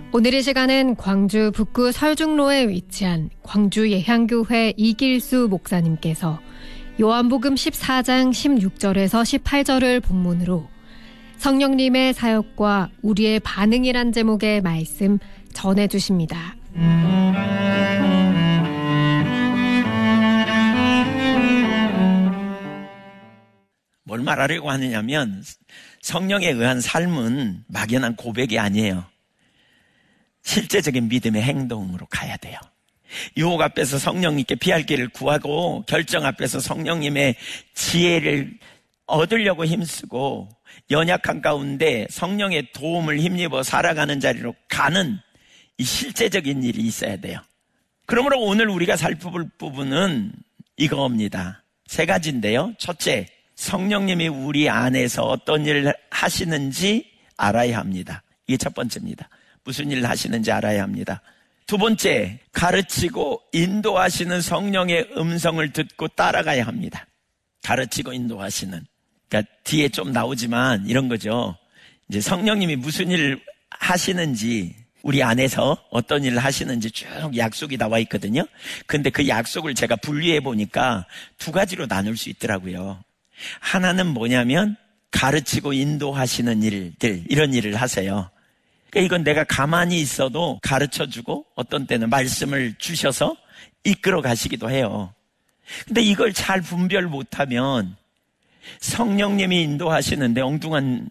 오늘 이 시간은 광주 북구 설중로에 위치한 광주 예향교회 이길수 목사님께서 요한복음 14장 16절에서 18절을 본문으로 성령님의 사역과 우리의 반응이란 제목의 말씀 전해주십니다. 뭘 말하려고 하느냐면 성령에 의한 삶은 막연한 고백이 아니에요. 실제적인 믿음의 행동으로 가야 돼요. 유혹 앞에서 성령님께 피할 길을 구하고 결정 앞에서 성령님의 지혜를 얻으려고 힘쓰고 연약한 가운데 성령의 도움을 힘입어 살아가는 자리로 가는 이 실제적인 일이 있어야 돼요. 그러므로 오늘 우리가 살펴볼 부분은 이겁니다. 세 가지인데요. 첫째, 성령님이 우리 안에서 어떤 일을 하시는지 알아야 합니다. 이게 첫 번째입니다. 무슨 일을 하시는지 알아야 합니다. 두 번째, 가르치고 인도하시는 성령의 음성을 듣고 따라가야 합니다. 가르치고 인도하시는. 그러니까 뒤에 좀 나오지만 이런 거죠. 이제 성령님이 무슨 일을 하시는지, 우리 안에서 어떤 일을 하시는지 쭉 약속이 나와 있거든요. 근데 그 약속을 제가 분리해 보니까 두 가지로 나눌 수 있더라고요. 하나는 뭐냐면 가르치고 인도하시는 일들, 이런 일을 하세요. 그러니까 이건 내가 가만히 있어도 가르쳐주고 어떤 때는 말씀을 주셔서 이끌어 가시기도 해요. 근데 이걸 잘 분별 못하면 성령님이 인도하시는데 엉뚱한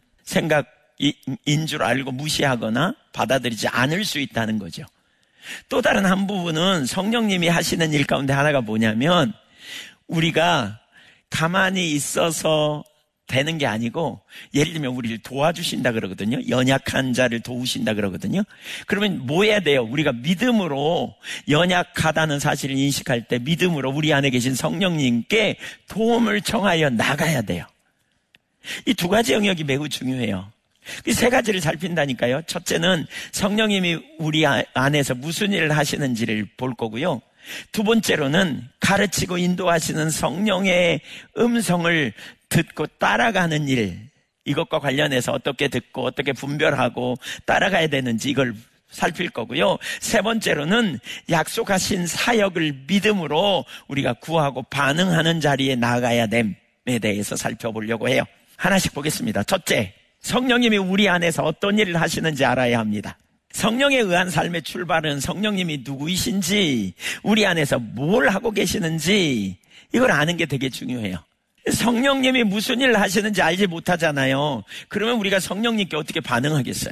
생각인 줄 알고 무시하거나 받아들이지 않을 수 있다는 거죠. 또 다른 한 부분은 성령님이 하시는 일 가운데 하나가 뭐냐면 우리가 가만히 있어서 되는 게 아니고 예를 들면 우리를 도와주신다 그러거든요. 연약한 자를 도우신다 그러거든요. 그러면 뭐 해야 돼요? 우리가 믿음으로 연약하다는 사실을 인식할 때 믿음으로 우리 안에 계신 성령님께 도움을 청하여 나가야 돼요. 이 두 가지 영역이 매우 중요해요. 이 세 가지를 살핀다니까요. 첫째는 성령님이 우리 안에서 무슨 일을 하시는지를 볼 거고요. 두 번째로는 가르치고 인도하시는 성령의 음성을 듣고 따라가는 일, 이것과 관련해서 어떻게 듣고 어떻게 분별하고 따라가야 되는지 이걸 살필 거고요. 세 번째로는 약속하신 사역을 믿음으로 우리가 구하고 반응하는 자리에 나가야 됨에 대해서 살펴보려고 해요. 하나씩 보겠습니다. 첫째, 성령님이 우리 안에서 어떤 일을 하시는지 알아야 합니다. 성령에 의한 삶의 출발은 성령님이 누구이신지, 우리 안에서 뭘 하고 계시는지 이걸 아는 게 되게 중요해요. 성령님이 무슨 일을 하시는지 알지 못하잖아요. 그러면 우리가 성령님께 어떻게 반응하겠어요?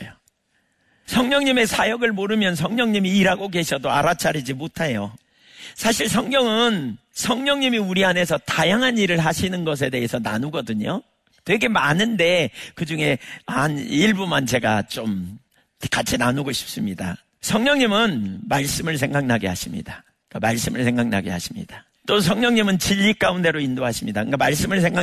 성령님의 사역을 모르면 성령님이 일하고 계셔도 알아차리지 못해요. 사실 성경은 성령님이 우리 안에서 다양한 일을 하시는 것에 대해서 나누거든요. 되게 많은데 그중에 한 일부만 제가 좀 같이 나누고 싶습니다. 성령님은 말씀을 생각나게 하십니다. 그러니까 말씀을 생각나게 하십니다. 또 성령님은 진리 가운데로 인도하십니다. 그러니까 말씀을